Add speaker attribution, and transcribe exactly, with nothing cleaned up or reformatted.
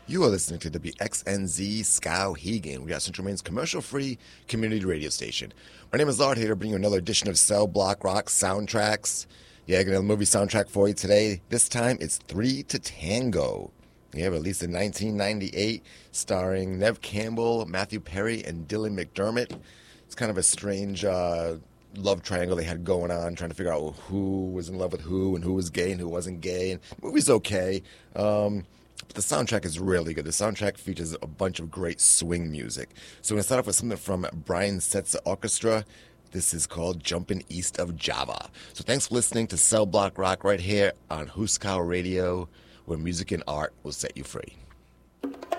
Speaker 1: You are listening to W X N Z Skowhegan. We are Central Maine's commercial-free community radio station. My name is Lard here to bring you another edition of Cell Block Rock Soundtracks. Yeah, I got a movie soundtrack for you today. This time it's Three to Tango. Yeah, released in nineteen ninety-eight, starring Neve Campbell, Matthew Perry, and Dylan McDermott. It's kind of a strange uh, love triangle they had going on, trying to figure out who was in love with who and who was gay and who wasn't gay. And the movie's okay. Um... But the soundtrack is really good. The soundtrack features a bunch of great swing music. So we're going to start off with something from Brian Setzer Orchestra. This is called Jumpin' East of Java. So thanks for listening to Cell Block Rock right here on Huskow Radio, where music and art will set you free.